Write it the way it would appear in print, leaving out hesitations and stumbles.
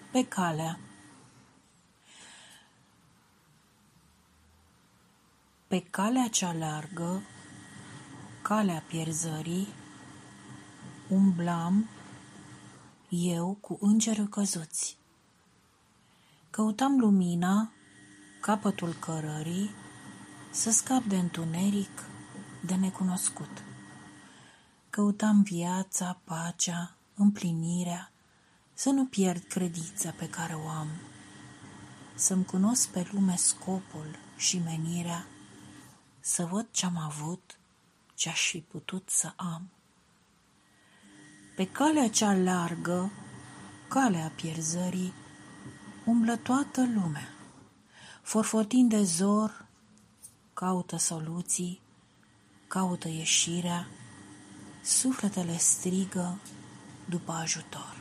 pe calea. Pe calea cea largă, calea pierzării, umblam eu cu îngerul căzuți. Căutam lumina, capătul cărării, să scap de întuneric, de necunoscut. Căutam viața, pacea, împlinirea, să nu pierd credința pe care o am, să-mi cunosc pe lume scopul și menirea, să văd ce-am avut, ce-aș fi putut să am. Pe calea cea largă, calea pierzării, umblă toată lumea, forfotind de zor, caută soluții, caută ieșirea, sufletele strigă după ajutor.